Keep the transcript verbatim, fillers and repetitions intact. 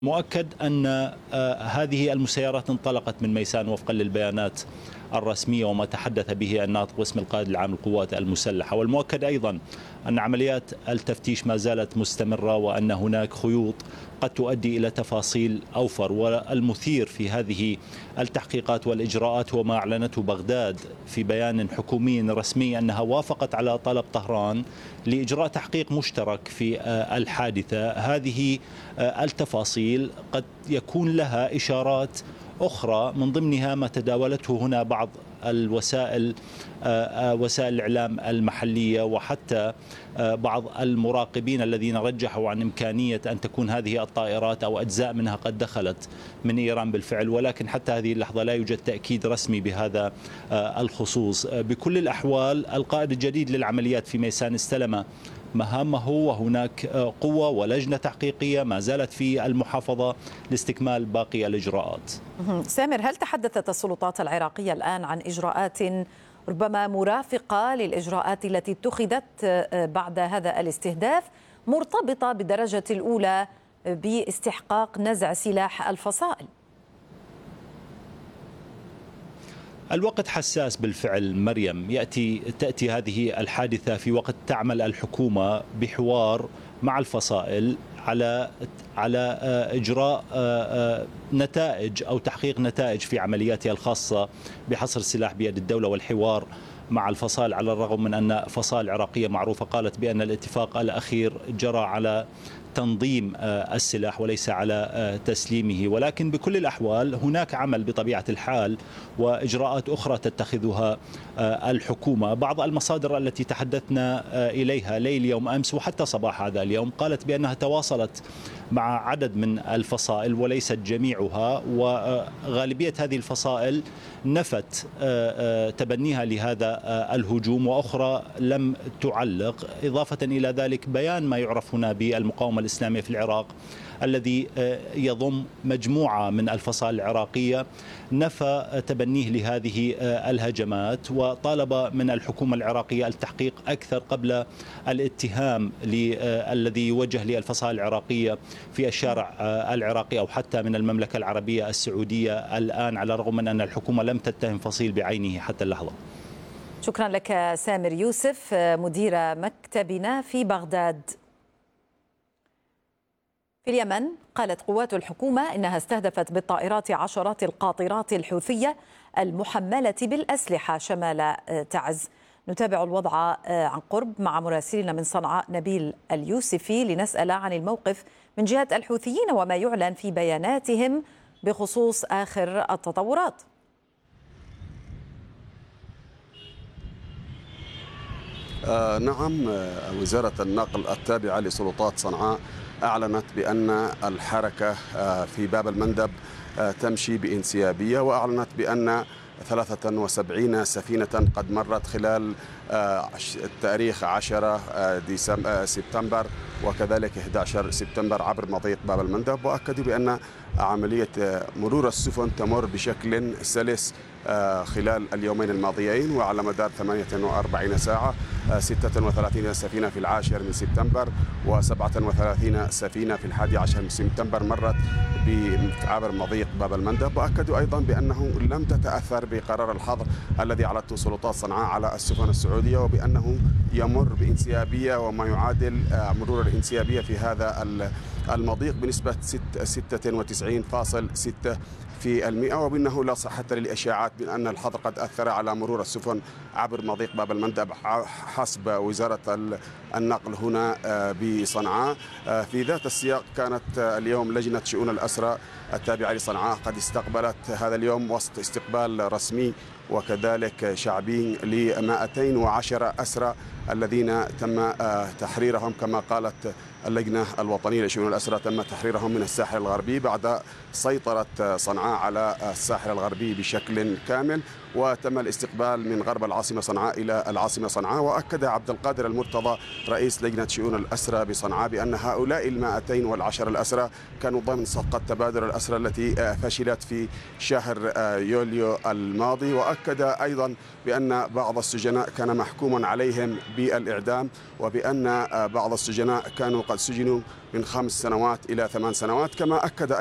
مؤكد أن هذه المسيرات انطلقت من ميسان وفقا للبيانات الرسمية وما تحدث به الناطق باسم القائد العام للقوات المسلحة. والمؤكد أيضا أن عمليات التفتيش ما زالت مستمرة وأن هناك خيوط قد تؤدي إلى تفاصيل أوفر. والمثير في هذه التحقيقات والإجراءات هو ما أعلنته بغداد في بيان حكومي رسمي أنها وافقت على طلب طهران لإجراء تحقيق مشترك في الحادثة. هذه التفاصيل قد يكون لها إشارات أخرى من ضمنها ما تداولته هنا بعض الوسائل وسائل الإعلام المحلية وحتى بعض المراقبين الذين رجحوا عن إمكانية أن تكون هذه الطائرات أو أجزاء منها قد دخلت من إيران بالفعل، ولكن حتى هذه اللحظة لا يوجد تأكيد رسمي بهذا الخصوص. بكل الأحوال القائد الجديد للعمليات في ميسان استلم مهامه وهناك قوة ولجنة تحقيقية ما زالت في المحافظة لاستكمال باقي الإجراءات. سامر، هل تحدثت السلطات العراقية الآن عن إجراءات ربما مرافقة للإجراءات التي اتخذت بعد هذا الاستهداف مرتبطة بالدرجة الأولى باستحقاق نزع سلاح الفصائل؟ الوقت حساس بالفعل مريم، يأتي تأتي هذه الحادثة في وقت تعمل الحكومة بحوار مع الفصائل على على إجراء نتائج أو تحقيق نتائج في عملياتها الخاصة بحصر السلاح بيد الدولة والحوار مع الفصائل، على الرغم من أن فصائل عراقية معروفة قالت بأن الاتفاق الأخير جرى على تنظيم السلاح وليس على تسليمه. ولكن بكل الأحوال هناك عمل بطبيعة الحال وإجراءات أخرى تتخذها الحكومة. بعض المصادر التي تحدثنا إليها ليل يوم أمس وحتى صباح هذا اليوم قالت بأنها تواصلت مع عدد من الفصائل وليست جميعها، وغالبية هذه الفصائل نفت تبنيها لهذا الهجوم وأخرى لم تعلق. إضافة إلى ذلك بيان ما يعرف هنا بالمقاومة الإسلامية في العراق الذي يضم مجموعة من الفصائل العراقية نفى تبنيه لهذه الهجمات وطالب من الحكومة العراقية التحقيق أكثر قبل الاتهام الذي يوجه للفصائل العراقية في الشارع العراقي أو حتى من المملكة العربية السعودية الآن، على الرغم من أن الحكومة لم تتهم فصيل بعينه حتى اللحظة. شكرا لك سامر يوسف مدير مكتبنا في بغداد. في اليمن قالت قوات الحكومة إنها استهدفت بالطائرات عشرات القاطرات الحوثية المحملة بالأسلحة شمال تعز. نتابع الوضع عن قرب مع مراسلنا من صنعاء نبيل اليوسفي لنسأل عن الموقف من جهة الحوثيين وما يعلن في بياناتهم بخصوص آخر التطورات. آه نعم، وزارة النقل التابعة لسلطات صنعاء أعلنت بأن الحركة في باب المندب تمشي بانسيابية، وأعلنت بأن ثلاثة وسبعين سفينة قد مرت خلال التاريخ عشرة سبتمبر وكذلك أحد عشر سبتمبر عبر مضيق باب المندب، وأكدوا بأن عملية مرور السفن تمر بشكل سلس خلال اليومين الماضيين وعلى مدار ثمانية وأربعين ساعة. ستة وثلاثين سفينة في العاشر من سبتمبر وسبعة وثلاثين سفينة في الحادي عشر من سبتمبر مرت عبر مضيق باب المندب. وأكدوا أيضا بأنه لم تتأثر بقرار الحظر الذي أعلنته سلطات صنعاء على السفن السعودية، وبأنه يمر بانسيابية وما يعادل مرور الانسيابية في هذا المضيق بنسبة ستة وتسعين فاصلة ستة في المئة، وبأنه لا صحة للإشاعات بأن الحظر قد أثر على مرور السفن عبر مضيق باب المندب حسب وزارة النقل هنا بصنعاء. في ذات السياق كانت اليوم لجنة شؤون الأسرى التابعة لصنعاء قد استقبلت هذا اليوم وسط استقبال رسمي وكذلك شعبي ل مئتين وعشرة أسرى الذين تم تحريرهم كما قالت اللجنة الوطنية لشؤون الأسرى، تم تحريرهم من الساحل الغربي بعد سيطرة صنعاء على الساحل الغربي بشكل كامل، وتم الاستقبال من غرب العاصمة صنعاء إلى العاصمة صنعاء. وأكد عبد القادر المرتضى رئيس لجنة شؤون الأسرى بصنعاء بأن هؤلاء المائتين والعشر الأسرى كانوا ضمن صفقة تبادل الأسرى التي فشلت في شهر يوليو الماضي. وأكد أيضا بأن بعض السجناء كان محكوم عليهم ب بالإعدام، وبأن بعض السجناء كانوا قد سجنوا من خمس سنوات إلى ثمان سنوات. كما أكد